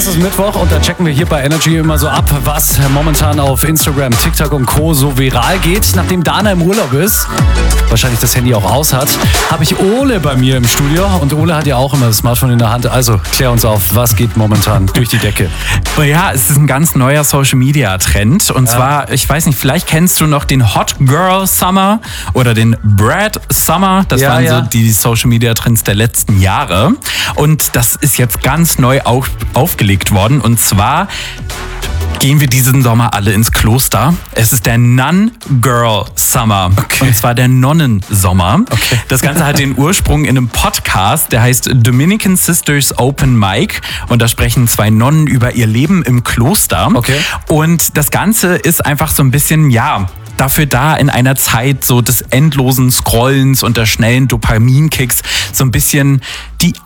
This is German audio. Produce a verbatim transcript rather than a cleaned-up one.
Es ist Mittwoch und da checken wir hier bei Energy immer so ab, was momentan auf Instagram, TikTok und Co. so viral geht. Nachdem Dana im Urlaub ist, wahrscheinlich das Handy auch aus hat, habe ich Ole bei mir im Studio. Und Ole hat ja auch immer das Smartphone in der Hand. Also klär uns auf, was geht momentan durch die Decke? Ja, es ist ein ganz neuer Social-Media-Trend. Und ja. zwar, ich weiß nicht, vielleicht kennst du noch den Hot Girl Summer oder den Brad Summer. Das ja, waren ja. so die Social-Media-Trends der letzten Jahre. Und das ist jetzt ganz neu auf, aufgelegt worden. Und zwar gehen wir diesen Sommer alle ins Kloster. Es ist der Nun Girl Summer. Okay. Und zwar der Nonnensommer. Okay. Das Ganze hat den Ursprung in einem Podcast, der heißt Dominican Sisters Open Mic. Und da sprechen zwei Nonnen über ihr Leben im Kloster. Okay. Und das Ganze ist einfach so ein bisschen, ja, dafür da, in einer Zeit so des endlosen Scrollens und der schnellen Dopaminkicks so ein bisschen